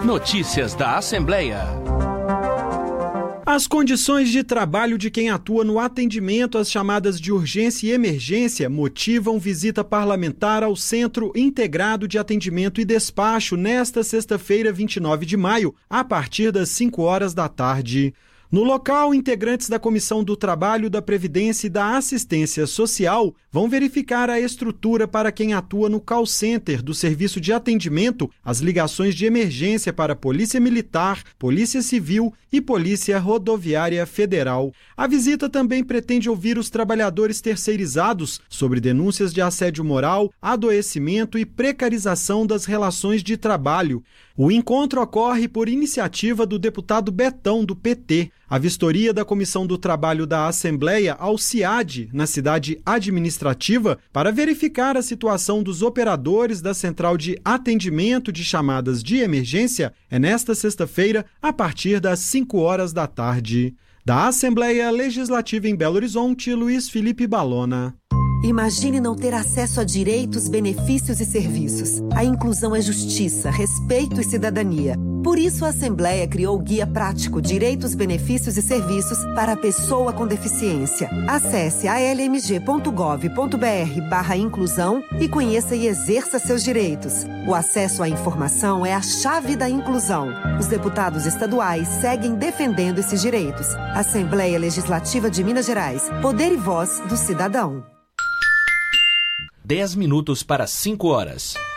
Notícias da Assembleia. As condições de trabalho de quem atua no atendimento às chamadas de urgência e emergência motivam visita parlamentar ao Centro Integrado de Atendimento e Despacho nesta sexta-feira, 29 de maio, a partir das 5 horas da tarde. No local, integrantes da Comissão do Trabalho, da Previdência e da Assistência Social vão verificar a estrutura para quem atua no call center do Serviço de Atendimento às ligações de emergência para Polícia Militar, Polícia Civil e Polícia Rodoviária Federal. A visita também pretende ouvir os trabalhadores terceirizados sobre denúncias de assédio moral, adoecimento e precarização das relações de trabalho. O encontro ocorre por iniciativa do deputado Betão, do PT. A vistoria da Comissão do Trabalho da Assembleia ao CIAD, na cidade administrativa, para verificar a situação dos operadores da Central de Atendimento de Chamadas de Emergência, é nesta sexta-feira, a partir das 5 horas da tarde. Da Assembleia Legislativa em Belo Horizonte, Luiz Felipe Balona. Imagine não ter acesso a direitos, benefícios e serviços. A inclusão é justiça, respeito e cidadania. Por isso, a Assembleia criou o Guia Prático Direitos, Benefícios e Serviços para a Pessoa com Deficiência. Acesse almg.gov.br/inclusão e conheça e exerça seus direitos. O acesso à informação é a chave da inclusão. Os deputados estaduais seguem defendendo esses direitos. Assembleia Legislativa de Minas Gerais. Poder e voz do cidadão. 10 minutos para 5 horas.